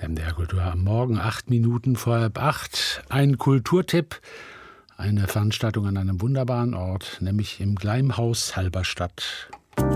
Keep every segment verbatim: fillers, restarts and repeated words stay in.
M D R Kultur am Morgen, acht Minuten vor halb acht. Ein Kulturtipp, eine Veranstaltung an einem wunderbaren Ort, nämlich im Gleimhaus Halberstadt.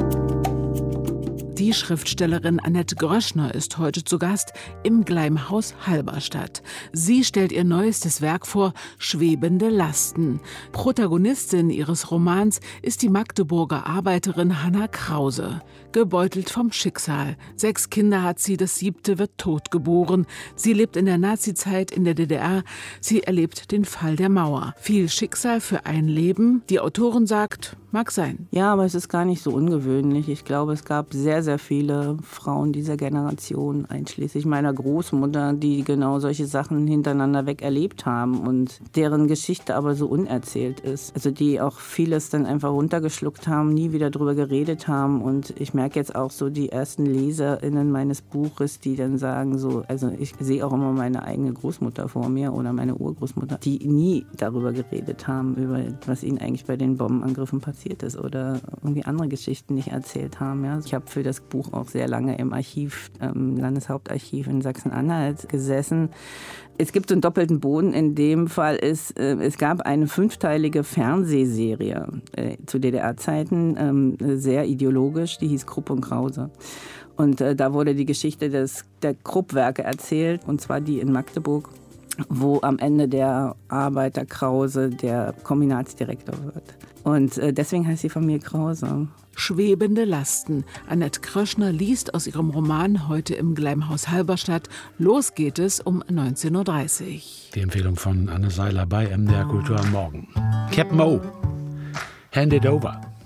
Die Schriftstellerin Annette Gröschner ist heute zu Gast im Gleimhaus Halberstadt. Sie stellt ihr neuestes Werk vor, Schwebende Lasten. Protagonistin ihres Romans ist die Magdeburger Arbeiterin Hanna Krause. Gebeutelt vom Schicksal. Sechs Kinder hat sie, das siebte wird tot geboren. Sie lebt in der Nazizeit in der D D R. Sie erlebt den Fall der Mauer. Viel Schicksal für ein Leben. Die Autorin sagt, mag sein. Ja, aber es ist gar nicht so ungewöhnlich. Ich glaube, es gab sehr, sehr viele Frauen dieser Generation, einschließlich meiner Großmutter, die genau solche Sachen hintereinander weg erlebt haben und deren Geschichte aber so unerzählt ist. Also die auch vieles dann einfach runtergeschluckt haben, nie wieder drüber geredet haben. Und ich merke jetzt auch so die ersten LeserInnen meines Buches, die dann sagen so, also ich sehe auch immer meine eigene Großmutter vor mir oder meine Urgroßmutter, die nie darüber geredet haben, über was ihnen eigentlich bei den Bombenangriffen passiert ist oder irgendwie andere Geschichten nicht erzählt haben. Ja. Ich habe für das Buch auch sehr lange im Archiv, im Landeshauptarchiv in Sachsen-Anhalt gesessen. Es gibt so einen doppelten Boden. In dem Fall ist, äh, es gab eine fünfteilige Fernsehserie äh, zu D D R-Zeiten, ähm, sehr ideologisch, die hieß Krupp und Krause. Und äh, da wurde die Geschichte des, der Krupp-Werke erzählt, und zwar die in Magdeburg, wo am Ende der Arbeiter Krause der Kombinatsdirektor wird. Und äh, deswegen heißt die Familie Krause. Schwebende Lasten. Annette Gröschner liest aus ihrem Roman heute im Gleimhaus Halberstadt. Los geht es um neunzehn Uhr dreißig. Die Empfehlung von Anne Seiler bei M D R Kultur am Morgen. Captain Mo, Hand It Over.